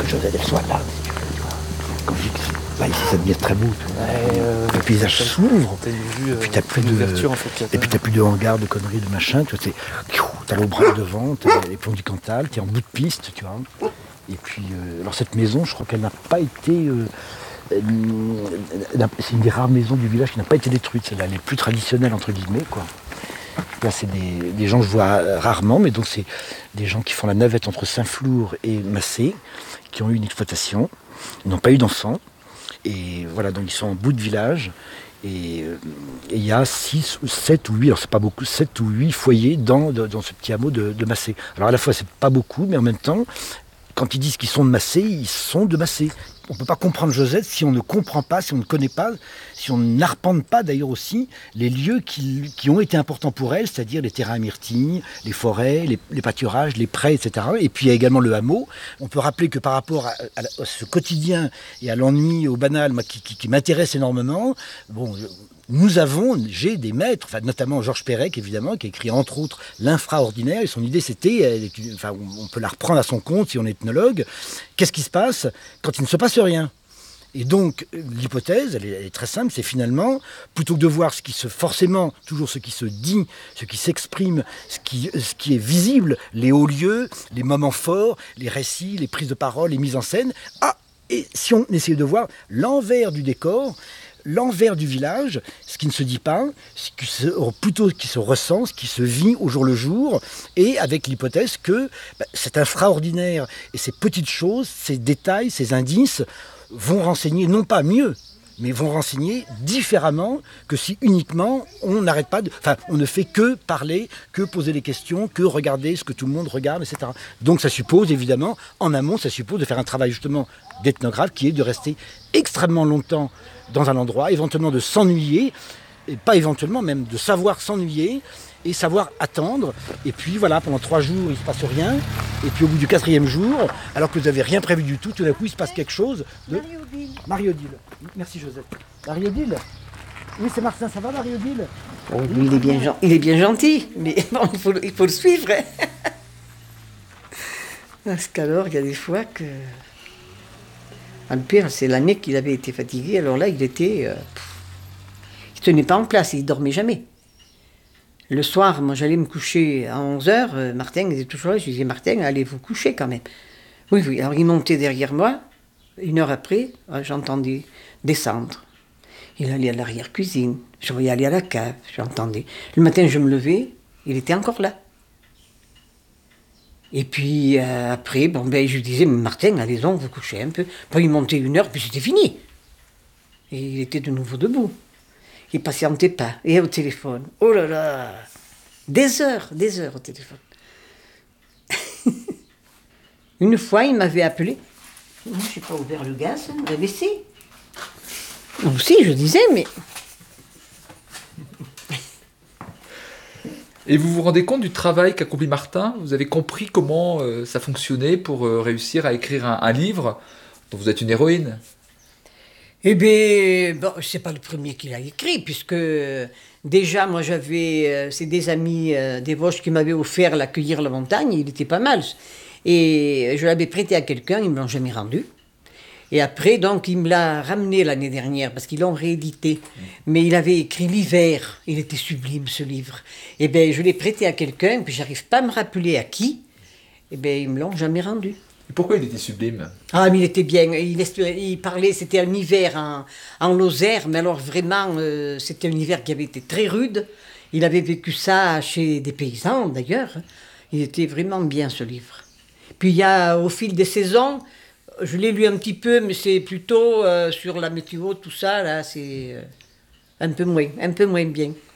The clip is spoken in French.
Josette, elle soit là. Quand je dis que là, ici, ça devient très beau. Le paysage s'ouvre. T'as une vue, Et puis t'as plus d'ouverture, en fait. Et puis t'as plus de hangar, de conneries, de machin. Tu vois, t'as l'Aubrac devant, t'as les ponts du Cantal, t'es en bout de piste, tu vois. Et puis, alors cette maison, je crois qu'elle n'a pas été... c'est une des rares maisons du village qui n'a pas été détruite. C'est les plus traditionnelles, entre guillemets, quoi. Là, c'est des gens que je vois rarement, mais donc c'est des gens qui font la navette entre Saint-Flour et Massé, qui ont eu une exploitation. Ils n'ont pas eu d'enfants. Et voilà, donc ils sont en bout de village. Et il y a 6 ou 7 ou 8, alors c'est pas beaucoup, 7 ou 8 foyers dans ce petit hameau de Massé. Alors à la fois, c'est pas beaucoup, mais en même temps, quand ils disent qu'ils sont de Massé, ils sont de Massé. On ne peut pas comprendre Josette si on ne comprend pas, si on ne connaît pas, si on n'arpente pas d'ailleurs aussi les lieux qui ont été importants pour elle, c'est-à-dire les terrains à myrtilles, les forêts, les pâturages, les prés, etc. Et puis il y a également le hameau. On peut rappeler que par rapport à ce quotidien et à l'ennui, au banal, moi, qui m'intéresse énormément, bon, j'ai des maîtres, enfin, notamment Georges Perec, évidemment, qui a écrit entre autres L'Infraordinaire, et son idée c'était, enfin, on peut la reprendre à son compte si on est ethnologue, qu'est-ce qui se passe quand il ne se passe rien ? Et donc, l'hypothèse, elle est très simple, c'est finalement, plutôt que de voir forcément, toujours ce qui se dit, ce qui s'exprime, ce qui est visible, les hauts lieux, les moments forts, les récits, les prises de parole, les mises en scène, et si on essayait de voir l'envers du décor, l'envers du village, ce qui ne se dit pas, plutôt qui se ressent, ce qui se vit au jour le jour, et avec l'hypothèse que cet infraordinaire et ces petites choses, ces détails, ces indices vont renseigner, non pas mieux, mais vont renseigner différemment que si uniquement on n'arrête pas on ne fait que parler, que poser des questions, que regarder ce que tout le monde regarde, etc. Donc ça suppose évidemment, en amont, ça suppose de faire un travail justement d'ethnographe qui est de rester extrêmement longtemps dans un endroit, éventuellement de s'ennuyer, et pas éventuellement, même de savoir s'ennuyer et savoir attendre. Et puis voilà, pendant 3 jours, il ne se passe rien. Et puis au bout du 4e jour, alors que vous n'avez rien prévu du tout, tout d'un coup, il se passe quelque chose de... Marie-Odile. Merci Josette. Marie-Odile. Oui, c'est Martin, ça va Marie-Odile? Oh, lui, il est bien gentil, mais bon, il faut le suivre. Hein. Parce qu'alors, il y a des fois que... Le pire, c'est l'année qu'il avait été fatigué. Alors là, il tenait pas en place, il dormait jamais. Le soir, moi, j'allais me coucher à 11h. Martin était toujours là. Je disais, Martin, allez vous coucher quand même. Oui, oui. Alors, il montait derrière moi. 1 heure après, j'entendais descendre. Il allait à l'arrière-cuisine. Je voyais aller à la cave. J'entendais. Le matin, je me levais. Il était encore là. Et puis après, je lui disais, Martin, allez-y, vous couchez un peu. Puis il montait 1 heure, puis c'était fini. Et il était de nouveau debout. Il patientait pas. Et au téléphone, oh là là, des heures au téléphone. Une fois, il m'avait appelé. Moi, je n'ai pas ouvert le gaz, mais si. Aussi, je disais, mais... Et vous vous rendez compte du travail qu'accomplit Martin? Vous avez compris comment ça fonctionnait pour réussir à écrire un livre dont vous êtes une héroïne? Eh bien, c'est pas le premier qu'il a écrit, puisque déjà, moi j'avais, c'est des amis des Vosges qui m'avaient offert l'Accueillir la montagne, il était pas mal. Et je l'avais prêté à quelqu'un, ils me l'ont jamais rendu. Et après, donc, il me l'a ramené l'année dernière, parce qu'ils l'ont réédité. Mais il avait écrit l'hiver. Il était sublime, ce livre. Eh bien, je l'ai prêté à quelqu'un, puis j'arrive pas à me rappeler à qui. Eh bien, ils me l'ont jamais rendu. Et pourquoi il était sublime? Ah, mais il était bien. Il parlait, c'était un hiver en Lozère, mais alors vraiment, c'était un hiver qui avait été très rude. Il avait vécu ça chez des paysans, d'ailleurs. Il était vraiment bien, ce livre. Puis, il y a, au fil des saisons... Je l'ai lu un petit peu, mais c'est plutôt sur la météo, tout ça, là, c'est un peu moins bien.